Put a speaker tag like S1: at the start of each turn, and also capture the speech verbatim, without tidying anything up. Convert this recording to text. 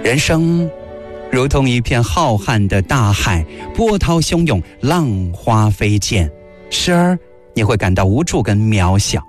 S1: 人生如同一片浩瀚的大海，波涛汹涌，浪花飞溅，时而你会感到无助跟渺小，